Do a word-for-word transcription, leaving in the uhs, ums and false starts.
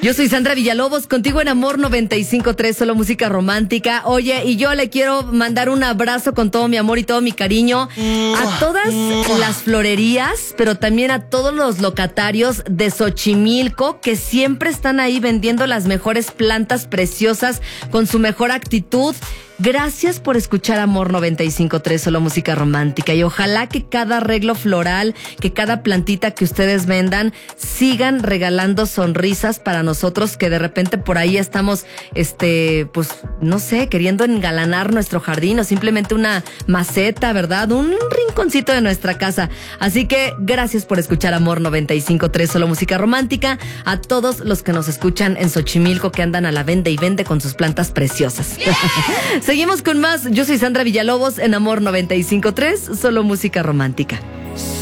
Yo soy Sandra Villalobos, contigo en Amor noventa y cinco punto tres, solo música romántica. Oye, y yo le quiero mandar un abrazo con todo mi amor y todo mi cariño a todas las florerías, pero también a todos los locatarios de Xochimilco que siempre están ahí vendiendo las mejores plantas preciosas con su mejor actitud. Gracias por escuchar Amor noventa y cinco punto tres, solo música romántica. Y ojalá que cada arreglo floral, que cada plantita que ustedes vendan, sigan regalando sonrisas para nosotros que de repente por ahí estamos, este, pues, no sé, queriendo engalanar nuestro jardín o simplemente una maceta, ¿verdad? Un rinconcito de nuestra casa. Así que gracias por escuchar Amor noventa y cinco punto tres, solo música romántica. A todos los que nos escuchan en Xochimilco que andan a la vende y vende con sus plantas preciosas. Yeah. Seguimos con más. Yo soy Sandra Villalobos en Amor noventa y cinco punto tres, solo música romántica.